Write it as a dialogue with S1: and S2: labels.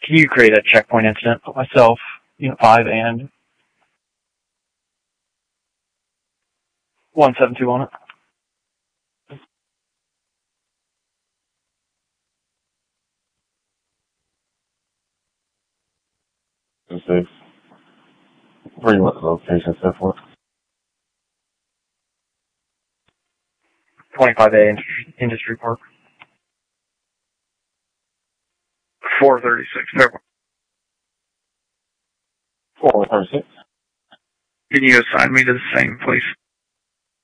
S1: Can you create a checkpoint incident? Put myself, Unit 5 and 172 on it.
S2: Six. Where you want the location set for?
S1: 25A Industry Park. 436. Fairport.
S2: 436.
S1: Can you assign me to the same place?